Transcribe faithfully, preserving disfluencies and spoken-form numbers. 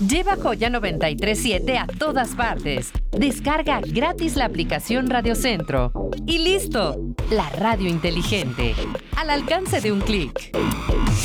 Lleva Joya noventa y tres siete a todas partes. Descarga gratis la aplicación Radio Centro. Y listo, la radio inteligente, al alcance de un clic.